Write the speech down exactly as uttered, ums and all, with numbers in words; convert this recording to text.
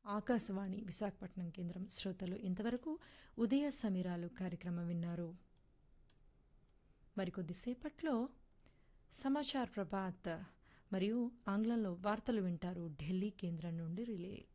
ఆకాశవాణి విశాఖపట్నం కేంద్రం శ్రోతలు ఇంతవరకు ఉదయ సమీరాలు కార్యక్రమం విన్నారు. మరికొద్దిసేపట్లో సమాచార్ ప్రభాత్ మరియు ఆంగ్లంలో వార్తలు వింటారు ఢిల్లీ కేంద్రం నుండి రిలే.